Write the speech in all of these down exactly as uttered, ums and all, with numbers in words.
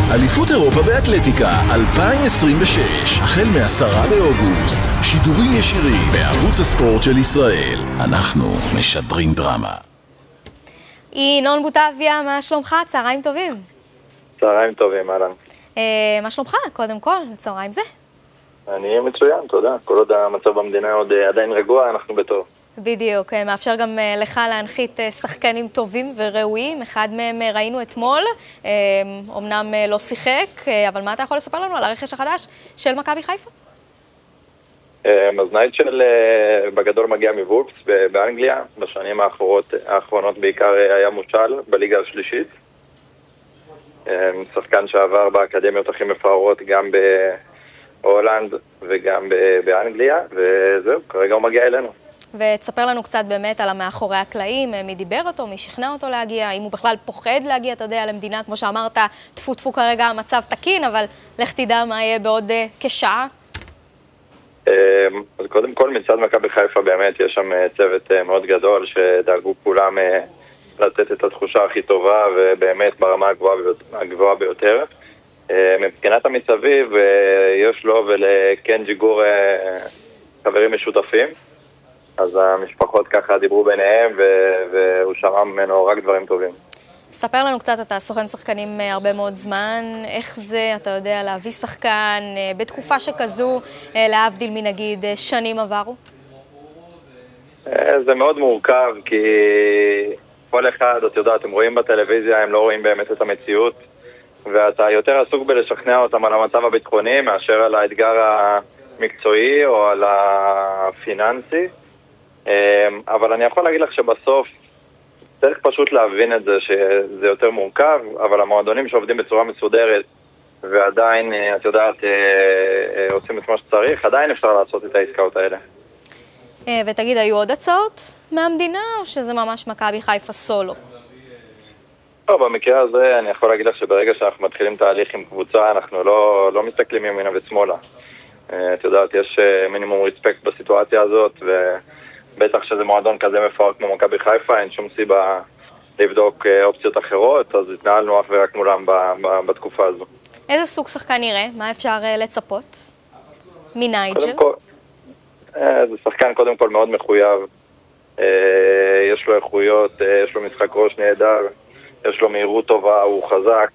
אליפות אירופה באתלטיקה אלפיים עשרים ושש, החל מעשרה באוגוסט, שידורים ישירים בערוץ הספורט של ישראל. אנחנו משדרים דרמה. ינון בוטביה, מה שלומך? צהריים טובים. צהריים טובים, אהלן. אה, מה שלומך? קודם כל, צהריים זה? אני מצוין, תודה. כל עוד המצב במדינה עוד עדיין רגוע, אנחנו בטוב. בדיוק, מאפשר גם לך להנחית שחקנים טובים וראויים. אחד מהם ראינו אתמול, אמנם לא שיחק, אבל מה אתה יכול לספר לנו על הרכש החדש של מכבי חיפה? אז נייטשל בגדול מגיע מוולפס באנגליה, בשנים האחרונות, האחרונות בעיקר היה מושל בליגה השלישית. שחקן שעבר באקדמיות הכי מפוארות גם בהולנד וגם באנגליה, וזהו, כרגע הוא מגיע אלינו. ותספר לנו קצת באמת על המאחורי הקלעים, מי דיבר אותו, מי שכנע אותו להגיע, אם הוא בכלל פוחד להגיע, אתה יודע, למדינה, כמו שאמרת, תפו תפו כרגע המצב תקין, אבל לך תדע מה יהיה בעוד כשעה. אז קודם כל, מצד מכבי חיפה באמת יש שם צוות מאוד גדול, שדאגו כולם לתת את התחושה הכי טובה, ובאמת ברמה הגבוהה ביותר. מבחינת המסביב, יש לו ולקנג'י גור חברים משותפים, אז המשפחות ככה דיברו ביניהם, והוא שמע ממנו רק דברים טובים. ספר לנו קצת, אתה סוכן שחקנים הרבה מאוד זמן, איך זה, אתה יודע, להביא שחקן בתקופה שכזו, להבדיל מנגיד שנים עברו? זה מאוד מורכב, כי כל אחד, אתה יודע, אתם רואים בטלוויזיה, הם לא רואים באמת את המציאות, ואתה יותר עסוק בלשכנע אותם על המצב הביטחוני, מאשר על האתגר המקצועי או על הפיננסי. אבל אני יכול להגיד לך שבסוף צריך פשוט להבין את זה, שזה יותר מורכב, אבל המועדונים שעובדים בצורה מסודרת ועדיין, את יודעת, עושים את מה שצריך, עדיין אפשר לעשות את העסקאות האלה. ותגיד, היו עוד הצעות מהמדינה, או שזה ממש מכבי חיפה סולו? לא, במקרה הזה אני יכול להגיד לך שברגע שאנחנו מתחילים תהליך עם קבוצה, אנחנו לא, לא מסתכלים ימינה ושמאלה. את יודעת, יש מינימום רספקט בסיטואציה הזאת, ו... בטח שזה מועדון כזה מפואר כמו מכבי חיפה, אין שום סיבה לבדוק אופציות אחרות, אז התנהלנו אך ורק מולם בתקופה הזו. איזה סוג שחקן נראה? מה אפשר לצפות? מנייג'ל? קודם כל, זה שחקן קודם כל מאוד מחויב, יש לו איכויות, יש לו משחק ראש נהדר, יש לו מהירות טובה, הוא חזק.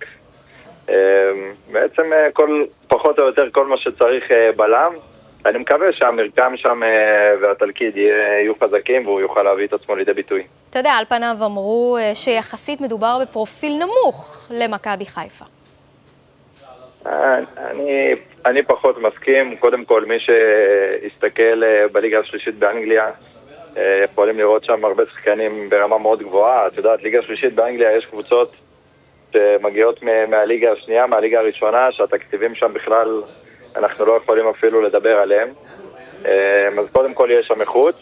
בעצם כל, פחות או יותר כל מה שצריך בלם, אני מקווה שהמרקם שם והתלכיד יהיו חזקים והוא יוכל להביא את עצמו לידי ביטוי. אתה יודע, על פניו אמרו שיחסית מדובר בפרופיל נמוך למכבי חיפה. אני, אני פחות מסכים. קודם כל, מי שיסתכל בליגה השלישית באנגליה, יכולים לראות שם הרבה שחקנים ברמה מאוד גבוהה. את יודעת, ליגה השלישית באנגליה יש קבוצות שמגיעות מהליגה השנייה, מהליגה הראשונה, שהתקציבים שם בכלל אנחנו לא יכולים אפילו לדבר עליהם. אז קודם כל יש שם איכות,